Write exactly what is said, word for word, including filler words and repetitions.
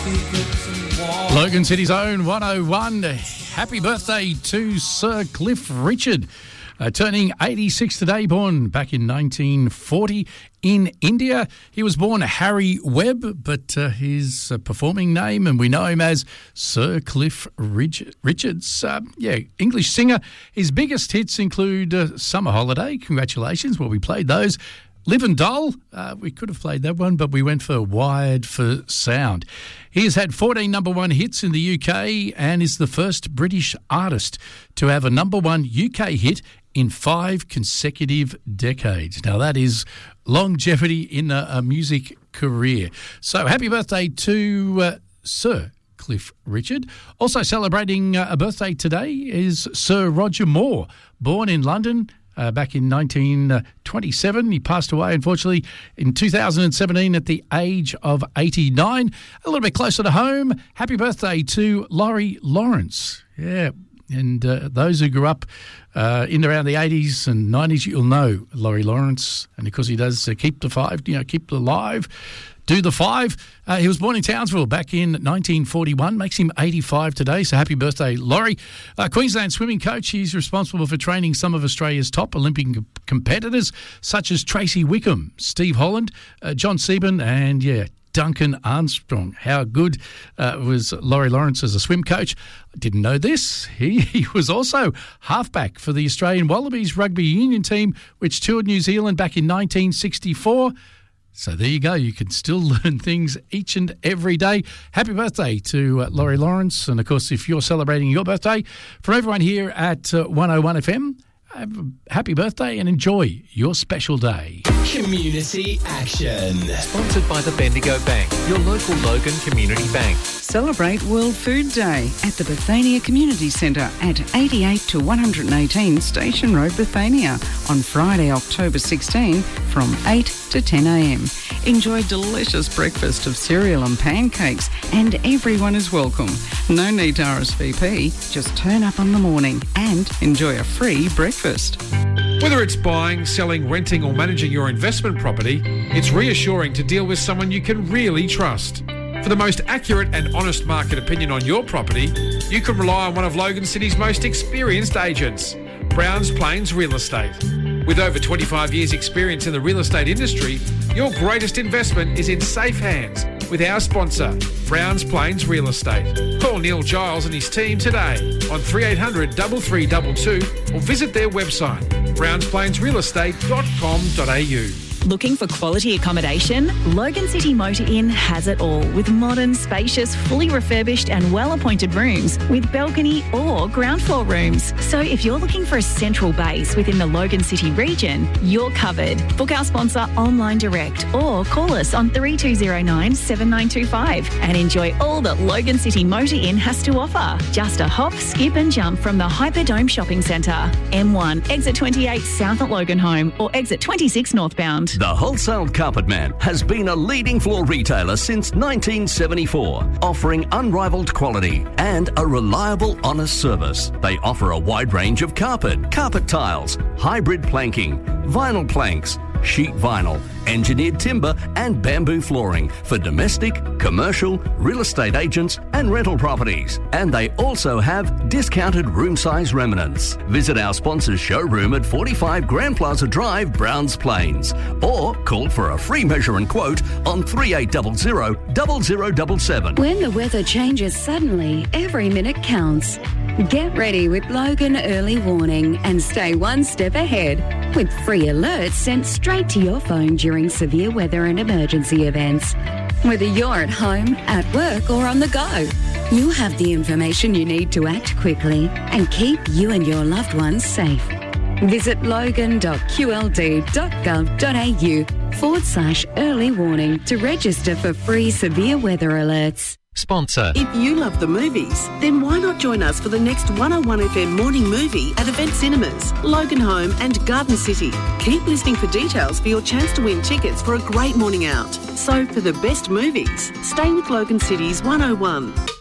Logan City's own one oh one. Happy birthday to Sir Cliff Richard, uh, turning eighty-six today, born back in nineteen forty in India. He was born Harry Webb, but uh, his uh, performing name, and we know him as Sir Cliff Richard, Richards. Uh, yeah, English singer. His biggest hits include uh, Summer Holiday. Congratulations. Well, we played those. Live and Dull, uh, we could have played that one, but we went for Wired for Sound. He has had fourteen number one hits in the U K and is the first British artist to have a number one U K hit in five consecutive decades. Now, that is longevity in a, a music career. So, happy birthday to uh, Sir Cliff Richard. Also celebrating uh, a birthday today is Sir Roger Moore, born in London Uh, back in nineteen twenty-seven. He passed away, unfortunately, in two thousand seventeen at the age of eighty-nine. A little bit closer to home, happy birthday to Laurie Lawrence. Yeah, and uh, those who grew up uh, in around the eighties and nineties, you'll know Laurie Lawrence. And because he does uh, keep the five, you know, keep the live, do the five. Uh, he was born in Townsville back in nineteen forty-one, makes him eighty-five today, so happy birthday, Laurie. Uh, Queensland swimming coach, he's responsible for training some of Australia's top Olympic competitors, such as Tracy Wickham, Steve Holland, uh, John Seaborn, and, yeah, Duncan Armstrong. How good uh, was Laurie Lawrence as a swim coach? I didn't know this. He, he was also halfback for the Australian Wallabies rugby union team, which toured New Zealand back in nineteen sixty-four. So there you go. You can still learn things each and every day. Happy birthday to uh, Laurie Lawrence. And, of course, if you're celebrating your birthday, from everyone here at uh, one oh one F M, have a happy birthday and enjoy your special day. Community Action. Sponsored by the Bendigo Bank, your local Logan Community Bank. Celebrate World Food Day at the Bethania Community Centre at eighty-eight to one eighteen Station Road, Bethania on Friday, October sixteenth from eight to ten a m. Enjoy delicious breakfast of cereal and pancakes, and everyone is welcome. No need to R S V P, just turn up on the morning and enjoy a free breakfast. Whether it's buying, selling, renting or managing your investment property, it's reassuring to deal with someone you can really trust. For the most accurate and honest market opinion on your property, you can rely on one of Logan City's most experienced agents, Browns Plains Real Estate. With over twenty-five years experience in the real estate industry, your greatest investment is in safe hands with our sponsor, Browns Plains Real Estate. Call Neil Giles and his team today on three eight hundred, three three two two or visit their website, browns plains real estate dot com dot a u. Looking for quality accommodation? Logan City Motor Inn has it all, with modern, spacious, fully refurbished and well-appointed rooms with balcony or ground floor rooms. So if you're looking for a central base within the Logan City region, you're covered. Book our sponsor online direct or call us on three two zero nine, seven nine two five and enjoy all that Logan City Motor Inn has to offer. Just a hop, skip and jump from the Hyperdome Shopping Centre. M one, exit twenty-eight south at Logan Home or exit twenty-six northbound. The Wholesale Carpet Man has been a leading floor retailer since nineteen seventy-four, offering unrivaled quality and a reliable, honest service. They offer a wide range of carpet, carpet tiles, hybrid planking, vinyl planks, sheet vinyl, engineered timber and bamboo flooring for domestic, commercial, real estate agents and rental properties. And they also have discounted room size remnants. Visit our sponsor's showroom at forty-five Grand Plaza Drive, Browns Plains, or call for a free measure and quote on three eight zero zero, zero zero seven seven. When the weather changes suddenly, every minute counts. Get ready with Logan Early Warning and stay one step ahead with free alerts sent straight to your phone during severe weather and emergency events. Whether you're at home, at work or on the go, you have the information you need to act quickly and keep you and your loved ones safe. Visit logan.qld.gov.au forward slash early warning to register for free severe weather alerts. Sponsor. If you love the movies, then why not join us for the next one oh one F M morning movie at Event Cinemas, Logan Home and Garden City. Keep listening for details for your chance to win tickets for a great morning out. So for the best movies, stay with Logan City's one oh one.